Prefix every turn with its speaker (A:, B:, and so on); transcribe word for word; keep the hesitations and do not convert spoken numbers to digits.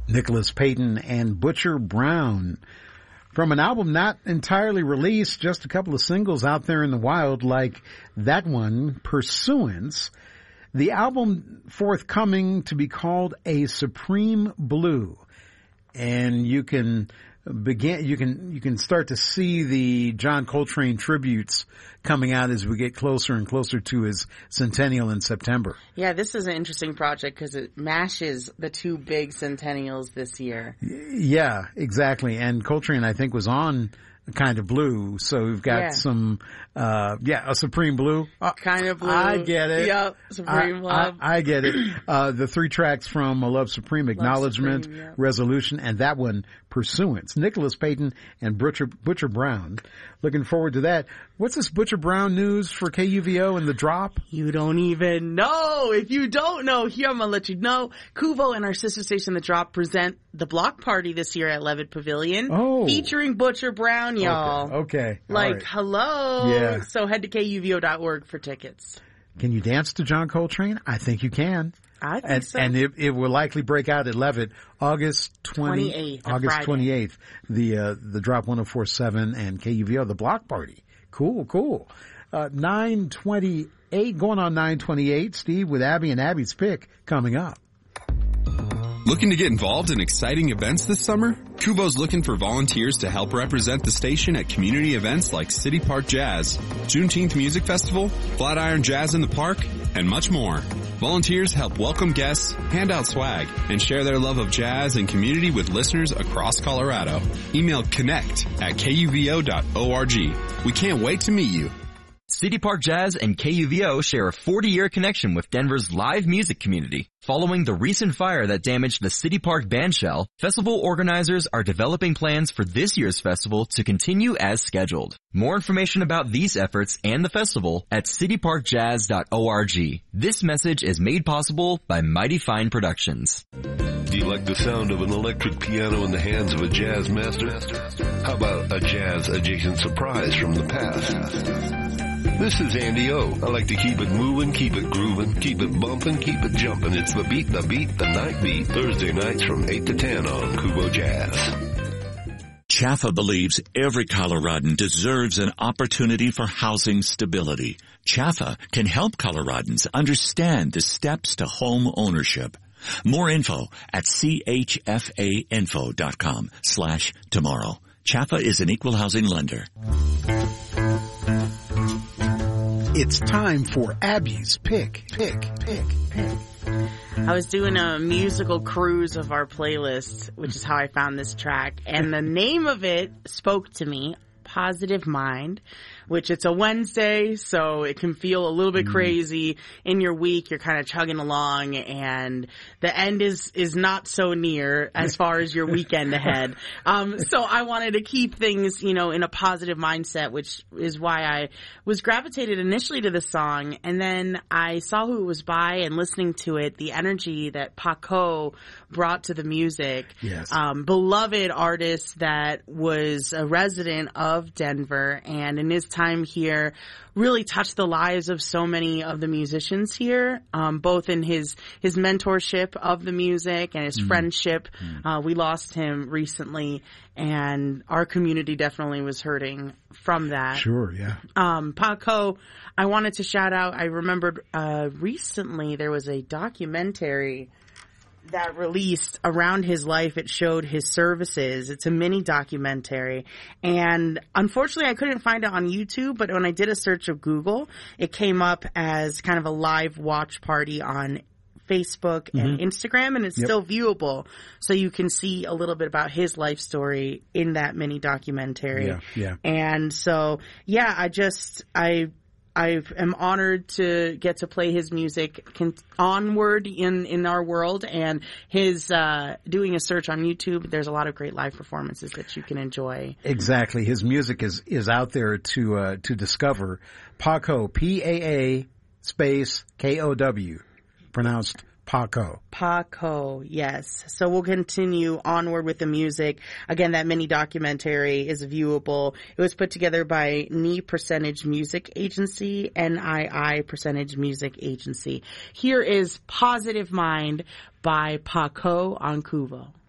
A: Nicholas Payton and Butcher Brown. From an album not entirely released, just a couple of singles out there in the wild, like that one, Pursuance. The album forthcoming to be called A Supreme Blue. And you can begin, you can, you can start to see the John Coltrane tributes coming out as we get closer and closer to his centennial in September.
B: Yeah, this is an interesting project because it mashes the two big centennials this year.
A: Yeah, exactly. And Coltrane, I think, was on Kind of Blue, so we've got yeah. some, uh, yeah, a Supreme Blue. Uh,
B: kind of Blue.
A: I get it.
B: Yep, Supreme
A: I,
B: Love.
A: I, I get it. Uh, the three tracks from A Love Supreme, Acknowledgement,
B: Love Supreme, yeah.
A: Resolution, and that one, Pursuance. Nicholas Payton and Butcher, Butcher Brown. Looking forward to that. What's this Butcher Brown news for K U V O and The Drop?
B: You don't even know. If you don't know, here I'm going to let you know. Kuvo and our sister station, The Drop, present the block party this year at Levitt Pavilion.
A: Oh.
B: Featuring Butcher Brown, y'all.
A: Okay. okay.
B: Like,
A: right.
B: hello.
A: Yeah.
B: So head to K U V O dot org for tickets.
A: Can you dance to John Coltrane? I think you can.
B: I think
A: and,
B: so.
A: And it, it will likely break out at Levitt August twentieth. August twenty-eighth. The, uh, the Drop one oh four point seven and K U V O, the block party. Cool, cool. Uh, nine twenty-eight, going on nine twenty-eight, Steve, with Abby and Abby's Pick coming up.
C: Looking to get involved in exciting events this summer? Kuvo's looking for volunteers to help represent the station at community events like City Park Jazz, Juneteenth Music Festival, Flatiron Jazz in the Park, and much more. Volunteers help welcome guests, hand out swag, and share their love of jazz and community with listeners across Colorado. Email connect at K U V O dot org. We can't wait to meet you.
D: City Park Jazz and K U V O share a forty-year connection with Denver's live music community. Following the recent fire that damaged the City Park bandshell, festival organizers are developing plans for this year's festival to continue as scheduled. More information about these efforts and the festival at city park jazz dot org. This message is made possible by Mighty Fine Productions.
E: Do you like the sound of an electric piano in the hands of a jazz master? How about a jazz-adjacent surprise from the past? This is Andy O. I like to keep it moving, keep it grooving, keep it bumping, keep it jumping. It's the beat, the beat, the night beat. Thursday nights from eight to ten on Kuvo Jazz.
F: Chaffa believes every Coloradan deserves an opportunity for housing stability. Chaffa can help Coloradans understand the steps to home ownership. More info at C H F A info dot com slash tomorrow. Chaffa is an equal housing lender.
A: It's time for Abby's Pick, Pick, Pick, Pick.
B: I was doing a musical cruise of our playlist, which is how I found this track, and the name of it spoke to me, Positive Mind, which it's a Wednesday, so it can feel a little bit mm. crazy in your week. You're kind of chugging along, and the end is is not so near as far as your weekend ahead. Um, so I wanted to keep things, you know, in a positive mindset, which is why I was gravitated initially to the song, and then I saw who it was by and listening to it, the energy that Paco brought to the music.
A: Yes.
B: Um, beloved artist that was a resident of Denver, and in his time time here really touched the lives of so many of the musicians here, um, both in his his mentorship of the music and his mm. friendship. Mm. Uh, we lost him recently, and our community definitely was hurting from that.
A: Sure, yeah.
B: Um, Paco, I wanted to shout out, I remembered uh, recently there was a documentary that released around his life. It showed his services. It's a mini documentary. And unfortunately, I couldn't find it on YouTube, but when I did a search of Google, it came up as kind of a live watch party on Facebook and mm-hmm. Instagram, and it's yep. still viewable. So you can see a little bit about his life story in that mini documentary.
A: Yeah, yeah.
B: And so, yeah, I just, I, I am honored to get to play his music con- onward in, in our world, and his uh, doing a search on YouTube. There's a lot of great live performances that you can enjoy.
A: Exactly, his music is is out there to uh, to discover. Paco, P A A space K O W, pronounced Paco.
B: Paco, yes. So we'll continue onward with the music. Again, that mini documentary is viewable. It was put together by N I Percentage Music Agency, N I I Percentage Music Agency. Here is Positive Mind by Paco on Kuvo.